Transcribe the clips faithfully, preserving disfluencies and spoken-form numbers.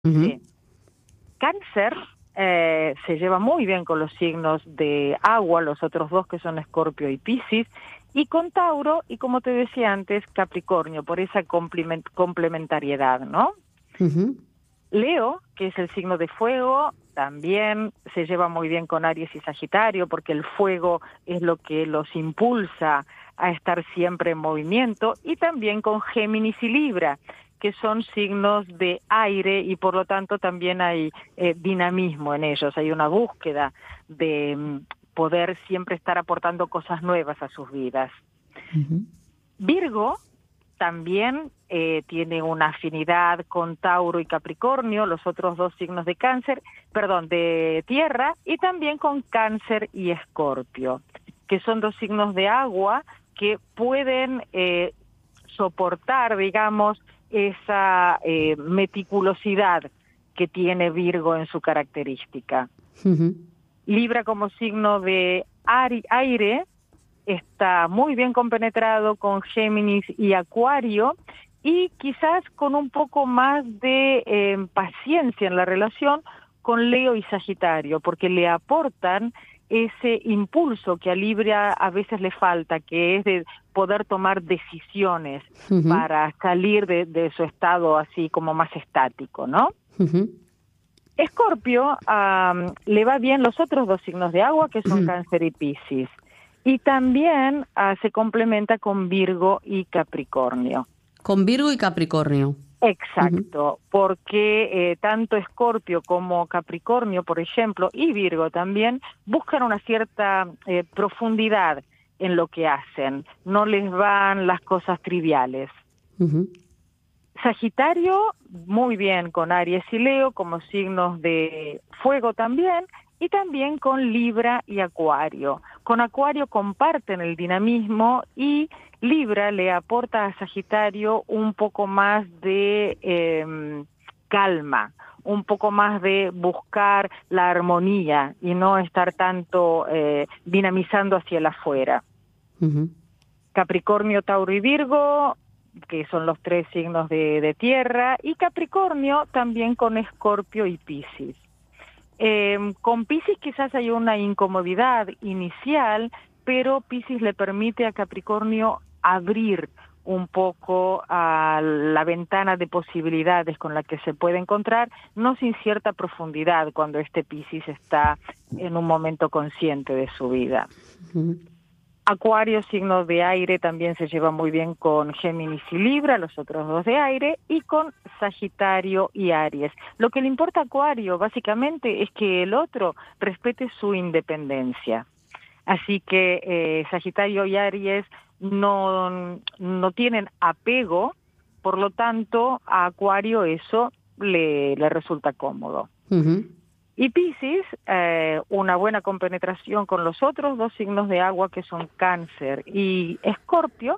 Uh-huh. Sí. Cáncer eh, se lleva muy bien con los signos de agua, los otros dos que son Escorpio y Piscis, y con Tauro, y como te decía antes, Capricornio, por esa complement- complementariedad, ¿no? Uh-huh. Leo, que es el signo de fuego, también se lleva muy bien con Aries y Sagitario, porque el fuego es lo que los impulsa a estar siempre en movimiento, y también con Géminis y Libra, que son signos de aire, y por lo tanto también hay eh, dinamismo en ellos, hay una búsqueda de mm, poder siempre estar aportando cosas nuevas a sus vidas. Uh-huh. Virgo también eh, tiene una afinidad con Tauro y Capricornio, los otros dos signos de Cáncer, perdón, de Tierra, y también con Cáncer y Escorpio, que son dos signos de agua que pueden eh, soportar, digamos, esa eh, meticulosidad que tiene Virgo en su característica. Uh-huh. Libra, como signo de aire, está muy bien compenetrado con Géminis y Acuario, y quizás con un poco más de eh, paciencia en la relación con Leo y Sagitario, porque le aportan ese impulso que a Libra a veces le falta, que es de poder tomar decisiones Uh-huh. para salir de, de su estado así como más estático, ¿no? Uh-huh. Escorpio um, le va bien los otros dos signos de agua, que son Uh-huh. Cáncer y Piscis, y también uh, se complementa con Virgo y Capricornio. Con Virgo y Capricornio. Exacto, uh-huh. porque eh, tanto Escorpio como Capricornio, por ejemplo, y Virgo también, buscan una cierta eh, profundidad en lo que hacen, no les van las cosas triviales. Uh-huh. Sagitario, muy bien con Aries y Leo como signos de fuego también, y también con Libra y Acuario. Con Acuario comparten el dinamismo, y Libra le aporta a Sagitario un poco más de eh, calma, un poco más de buscar la armonía y no estar tanto eh, dinamizando hacia el afuera. Uh-huh. Capricornio, Tauro y Virgo, que son los tres signos de, de tierra, y Capricornio también con Escorpio y Piscis. Eh, con Piscis quizás hay una incomodidad inicial, pero Piscis le permite a Capricornio abrir un poco a la ventana de posibilidades con la que se puede encontrar, no sin cierta profundidad cuando este Piscis está en un momento consciente de su vida. Uh-huh. Acuario, signo de aire, también se lleva muy bien con Géminis y Libra, los otros dos de aire, y con Sagitario y Aries. Lo que le importa a Acuario, básicamente, es que el otro respete su independencia. Así que eh, Sagitario y Aries no, no tienen apego, por lo tanto, a Acuario eso le, le resulta cómodo. Uh-huh. Y Piscis, eh, una buena compenetración con los otros dos signos de agua, que son Cáncer y Escorpio,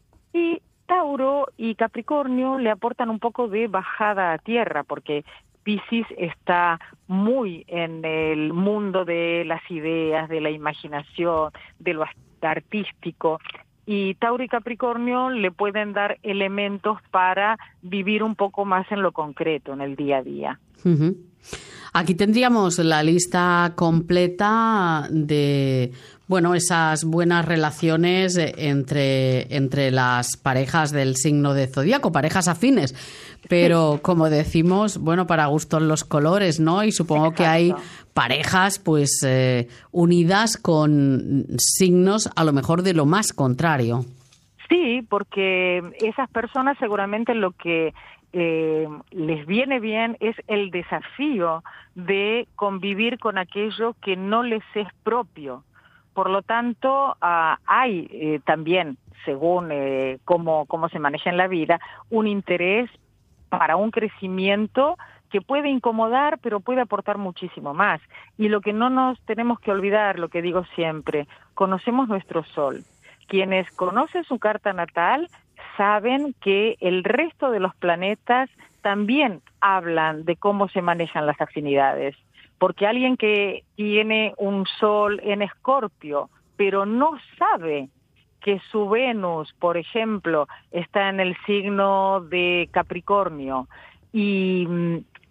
y Tauro y Capricornio le aportan un poco de bajada a tierra, porque Piscis está muy en el mundo de las ideas, de la imaginación, de lo artístico, y Tauro y Capricornio le pueden dar elementos para vivir un poco más en lo concreto, en el día a día. Uh-huh. Aquí tendríamos la lista completa de, bueno, esas buenas relaciones entre, entre las parejas del signo de zodíaco, parejas afines, pero sí, como decimos, bueno, para gustos los colores, ¿no? Y supongo Exacto. que hay parejas, pues, eh, unidas con signos a lo mejor de lo más contrario. Sí, porque esas personas seguramente lo que Eh, les viene bien es el desafío de convivir con aquello que no les es propio. Por lo tanto, uh, hay eh, también, según eh, cómo, cómo se maneja en la vida, un interés para un crecimiento que puede incomodar, pero puede aportar muchísimo más. Y lo que no nos tenemos que olvidar, lo que digo siempre, conocemos nuestro sol. Quienes conocen su carta natal saben que el resto de los planetas también hablan de cómo se manejan las afinidades, porque alguien que tiene un sol en Escorpio, pero no sabe que su Venus, por ejemplo, está en el signo de Capricornio, y